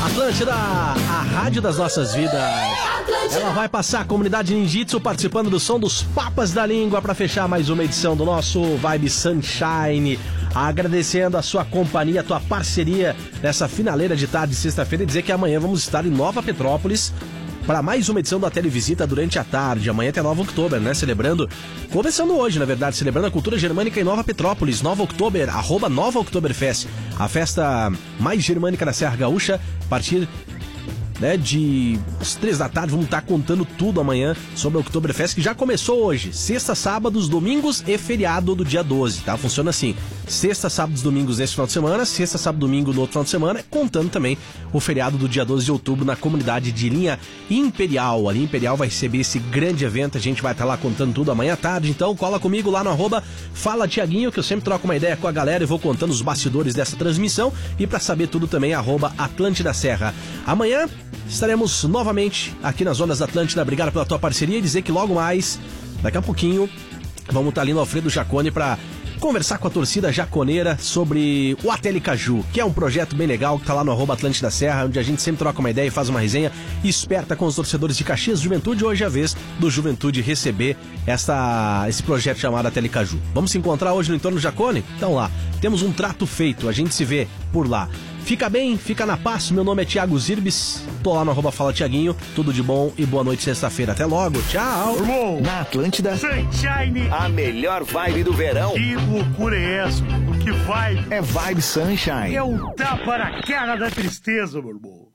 Atlântida, a rádio das nossas vidas. Ela vai passar a comunidade ninjitsu participando do som dos Papas da Língua para fechar mais uma edição do nosso Vibe Sunshine. Agradecendo a sua companhia, a tua parceria nessa finaleira de tarde de sexta-feira e dizer que amanhã vamos estar em Nova Petrópolis para mais uma edição da Televisita durante a tarde. Amanhã até Nova Oktober, né? Começando hoje, na verdade, celebrando a cultura germânica em Nova Petrópolis. Nova Oktober, @Nova Oktoberfest. A festa mais germânica da Serra Gaúcha, a partir de às 3 da tarde, vamos estar contando tudo amanhã sobre a Oktoberfest, que já começou hoje. Sexta, sábados, domingos e feriado do dia 12, tá? Funciona assim: sexta, sábados, domingos nesse final de semana, sexta, sábado, domingo no outro final de semana, contando também o feriado do dia 12 de outubro na comunidade de Linha Imperial. A Linha Imperial vai receber esse grande evento, a gente vai estar lá contando tudo amanhã à tarde, então cola comigo lá no @Fala Tiaguinho, que eu sempre troco uma ideia com a galera e vou contando os bastidores dessa transmissão, e para saber tudo também, @Atlântida Serra. Amanhã estaremos novamente aqui nas Ondas da Atlântida. Obrigado pela tua parceria e dizer que logo mais, daqui a pouquinho, vamos estar ali no Alfredo Jaconi para conversar com a torcida jaconeira sobre o Ateli Caju, que é um projeto bem legal que está lá no @Atlântida Serra, onde a gente sempre troca uma ideia e faz uma resenha esperta com os torcedores de Caxias Juventude. Hoje é a vez do Juventude receber esse projeto chamado Ateli Caju. Vamos se encontrar hoje no entorno do Jaconi? Então lá, temos um trato feito, a gente se vê por lá. Fica bem, fica na paz. Meu nome é Thiago Zirbis, tô lá no @Fala Tiaguinho. Tudo de bom e boa noite sexta-feira. Até logo, tchau. Na Atlântida, Sunshine, a melhor vibe do verão. Que loucura é essa? Que vibe? É Vibe Sunshine. É um tapa na cara da tristeza, meu irmão.